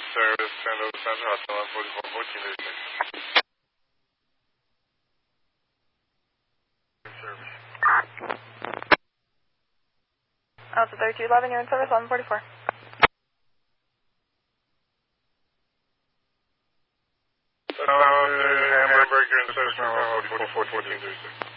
service, San Jose Central, Hospital 144, 1436. Alpha 3211, you're in service, 1144. Hamburg, you're in service, 144, 1436.